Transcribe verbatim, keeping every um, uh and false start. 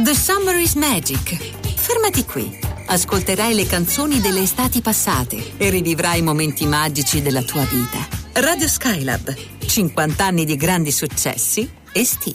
The Summer is Magic. Fermati qui. Ascolterai le canzoni delle estati passate e rivivrai momenti magici della tua vita. Radio Skylab. cinquanta anni di grandi successi estivi.